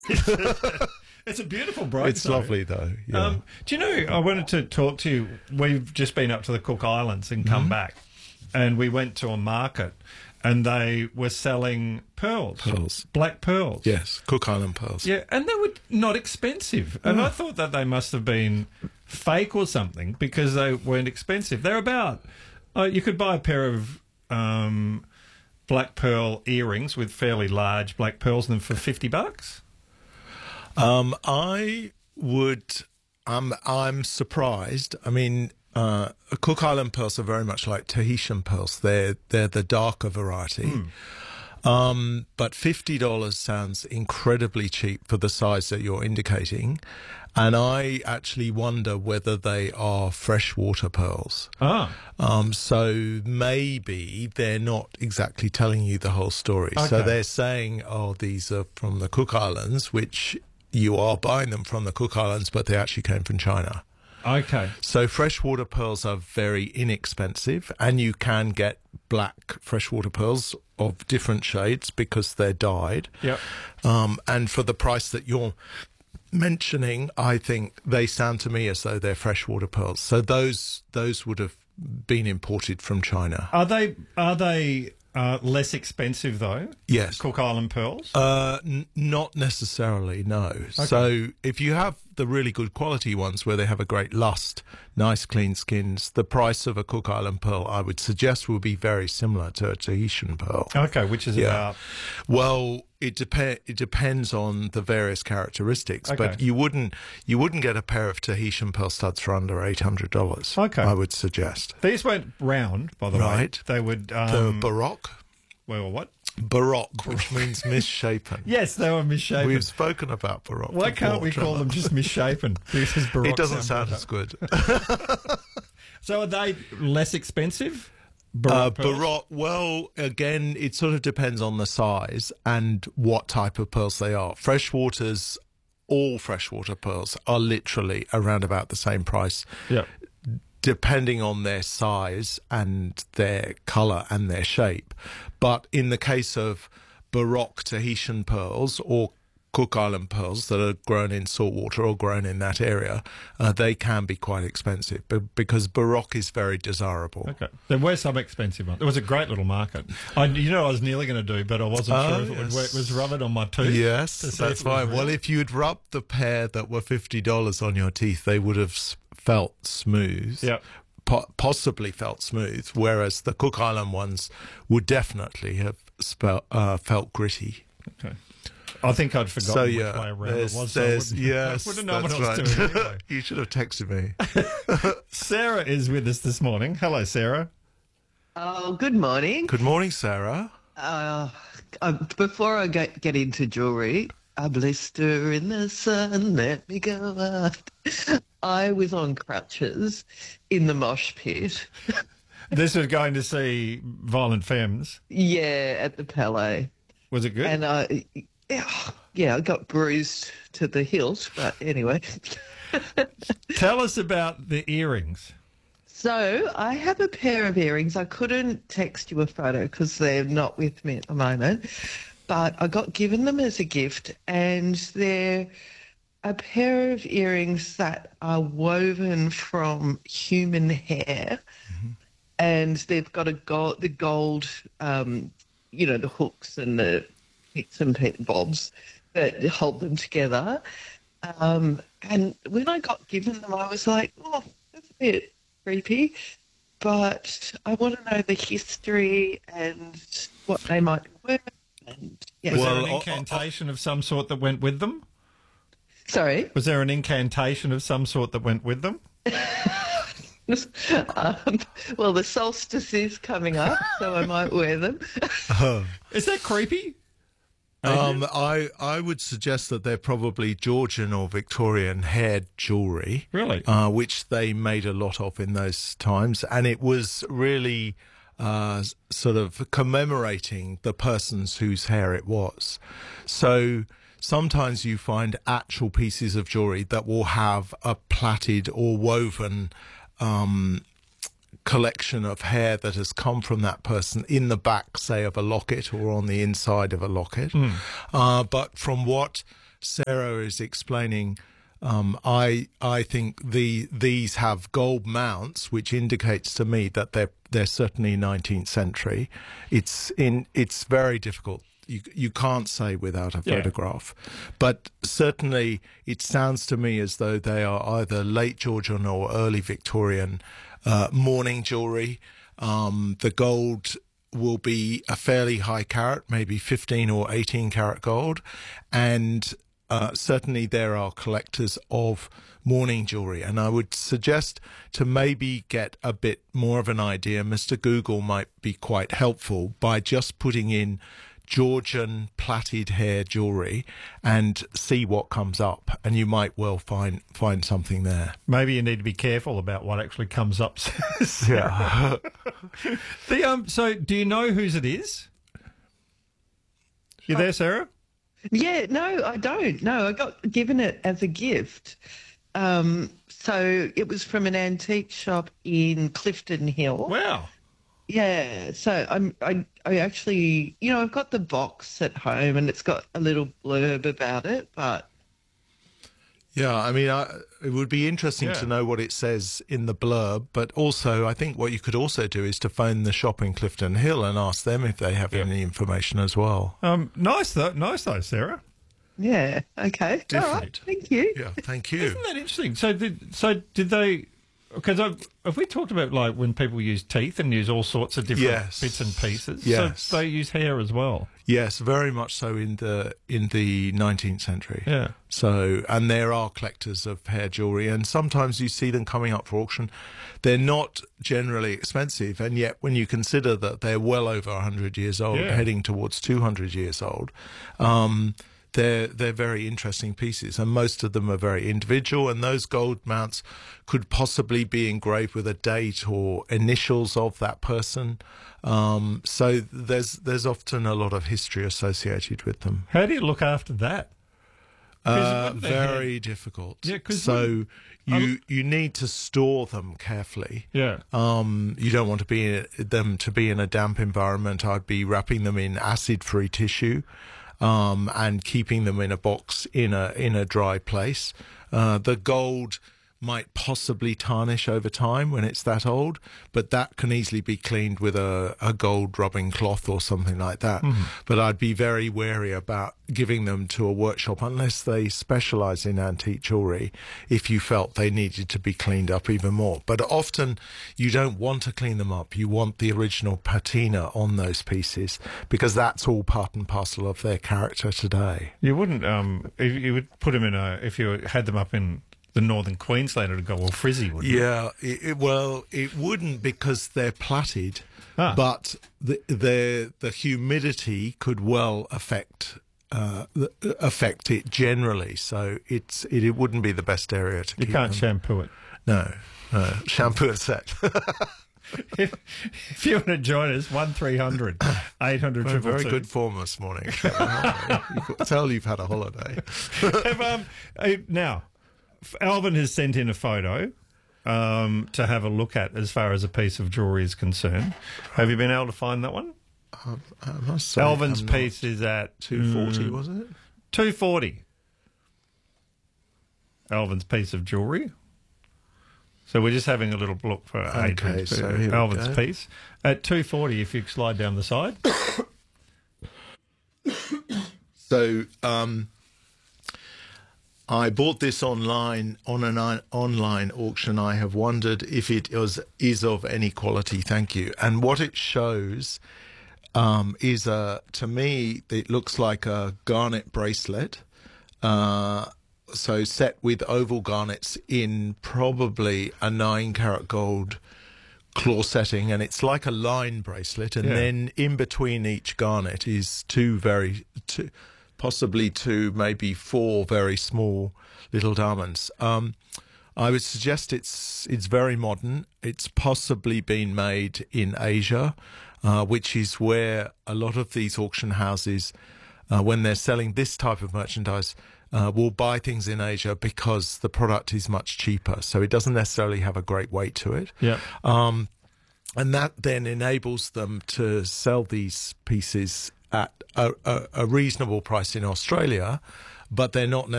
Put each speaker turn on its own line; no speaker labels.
It's a beautiful brooch.
It's lovely, though. Yeah.
Do you know, I wanted to talk to you. We've just been up to the Cook Islands and come back, and we went to a market, and they were selling pearls. Black pearls.
Yes, Cook Island pearls.
Yeah, and they were not expensive. And I thought that they must have been fake or something because they weren't expensive. They're about, you could buy a pair of black pearl earrings with fairly large black pearls in them for $50.
I would. I'm surprised. I mean, Cook Island pearls are very much like Tahitian pearls. They're the darker variety. But $50 sounds incredibly cheap for the size that you're indicating. And I actually wonder whether they are freshwater pearls. So maybe they're not exactly telling you the whole story.
Okay.
So they're saying, oh, these are from the Cook Islands, which you are buying them from the Cook Islands, but they actually came from China.
Okay.
So freshwater pearls are very inexpensive, and you can get black freshwater pearls of different shades because they're dyed.
Yep.
And for the price that you're mentioning, I think they sound to me as though they're freshwater pearls. So those would have been imported from China.
Are they less expensive though?
Yes.
Cook Island pearls?
Not necessarily, no.
Okay.
So if you have the really good quality ones where they have a great lust, nice clean skins, the price of a Cook Island pearl, I would suggest, will be very similar to a Tahitian pearl.
Okay, which is about...
Well, it depends on the various characteristics,
Okay.
but you wouldn't get a pair of Tahitian pearl studs for under $800.
Okay.
I would suggest.
These went round, by the way.
Right.
They would...
The Baroque.
well, what?
Baroque, which means misshapen.
Yes, they were misshapen.
We've spoken about Baroque.
Why can't we
before,
call them just misshapen? Because Baroque
It doesn't sound
better.
as good.
So are they less expensive? Baroque pearls?
Baroque, well, again, it sort of depends on the size and what type of pearls they are. Freshwaters, all freshwater pearls are literally around about the same price,
Yep.
depending on their size and their colour and their shape. But in the case of Baroque Tahitian pearls or Cook Island pearls that are grown in saltwater or grown in that area, they can be quite expensive because Baroque is very desirable.
Okay. There were some expensive ones. It was a great little market. I was nearly going to do, but I wasn't sure if it would work. It was rub it on my tooth.
Yes,
to see if
that's
it was
fine.
real.
Well, if you'd rubbed the pair that were $50 on your teeth, they would have felt smooth.
Yep.
Possibly felt smooth, whereas the Cook Island ones would definitely have felt gritty.
Okay. I think I'd forgotten
So
which
yeah,
way around it was. So I
yes,
wouldn't know what
that's
I was
right.
doing anyway.
You should have texted me.
Sarah is with us this morning. Hello, Sarah.
Oh, good morning.
Good morning, Sarah.
Before I get into jewellery, a blister in the sun, let me go out. I was on crutches in the mosh pit.
This was going to see Violent Femmes.
Yeah, at the Palais.
Was it good?
And I got bruised to the hilt, but anyway.
Tell us about the earrings.
So I have a pair of earrings. I couldn't text you a photo because they're not with me at the moment, but I got given them as a gift, and they're a pair of earrings that are woven from human hair, and they've got the gold, the hooks and the bits and bobs that hold them together. And when I got given them, I was like, oh, that's a bit creepy, but I want to know the history and what they might be worth. And, yeah.
Was there an incantation of some sort that went with them?
Sorry?
Was there an incantation of some sort that went with them?
Well, the solstice is coming up, so I might wear them.
Is that creepy?
I would suggest that they're probably Georgian or Victorian haired jewellery.
Really?
Which they made a lot of in those times. And it was really sort of commemorating the persons whose hair it was. So sometimes you find actual pieces of jewellery that will have a plaited or woven collection of hair that has come from that person in the back, say, of a locket or on the inside of a locket. But from what Sarah is explaining, I think these have gold mounts, which indicates to me that they're certainly 19th century. It's very difficult. You can't say without a photograph, but certainly it sounds to me as though they are either late Georgian or early Victorian mourning jewellery. The gold will be a fairly high carat, maybe 15 or 18 carat gold, and certainly there are collectors of mourning jewellery, and I would suggest to maybe get a bit more of an idea. Mr. Google might be quite helpful by just putting in Georgian plaited hair jewellery and see what comes up, and you might well find something there.
Maybe you need to be careful about what actually comes up.
Yeah.
So do you know whose it is? You there, Sarah?
Yeah, no, I don't. No, I got given it as a gift. So it was from an antique shop in Clifton Hill.
Wow.
Yeah, so I actually, I've got the box at home and it's got a little blurb about it, but...
Yeah, I mean, it would be interesting to know what it says in the blurb, but also I think what you could also do is to phone the shop in Clifton Hill and ask them if they have any information as well.
Nice though, Sarah.
Yeah, okay.
Different.
All right, thank you.
Yeah, thank you.
Isn't that interesting? So did they... Because have we talked about like when people use teeth and use all sorts of different bits and pieces?
Yes.
So they use hair as well.
Yes, very much so in the 19th century.
Yeah.
So, and there are collectors of hair jewellery, and sometimes you see them coming up for auction. They're not generally expensive, and yet when you consider that they're well over 100 years old, heading towards 200 years old, they're very interesting pieces, and most of them are very individual, and those gold mounts could possibly be engraved with a date or initials of that person. So there's often a lot of history associated with them.
How do you look after that?
Very difficult.
Yeah,
so you need to store them carefully.
Yeah.
You don't want them to be in a damp environment. I'd be wrapping them in acid-free tissue. And keeping them in a box in a dry place. The gold might possibly tarnish over time when it's that old, but that can easily be cleaned with a gold rubbing cloth or something like that. Mm-hmm. But I'd be very wary about giving them to a workshop unless they specialise in antique jewellery, if you felt they needed to be cleaned up even more. But often you don't want to clean them up. You want the original patina on those pieces because that's all part and parcel of their character today.
You wouldn't, if you would put them if you had them up in the northern Queensland, it would go all frizzy, wouldn't it?
Yeah, it wouldn't because they're plaited, but the humidity could well affect it generally. So it wouldn't be the best area to keep them.
You can't shampoo it.
No, shampoo and set.
If you want to join us, 1300 800
We're in very good form this morning. You can tell you've had a holiday.
Now, Alvin has sent in a photo to have a look at as far as a piece of jewellery is concerned. Have you been able to find that one?
I must say
Alvin's piece is at
240, wasn't it?
240. Alvin's piece of jewellery. So we're just having a little look for Alvin's piece. At 240, if you slide down the side.
So I bought this online on an online auction. I have wondered if it is of any quality. Thank you. And what it shows is to me, it looks like a garnet bracelet. So set with oval garnets in probably a 9-carat gold claw setting, and it's like a line bracelet, and then in between each garnet is possibly two, maybe four very small little diamonds. I would suggest it's very modern. It's possibly been made in Asia, which is where a lot of these auction houses, when they're selling this type of merchandise, will buy things in Asia because the product is much cheaper. So it doesn't necessarily have a great weight to it.
Yeah.
And that then enables them to sell these pieces at a reasonable price in Australia, but they're not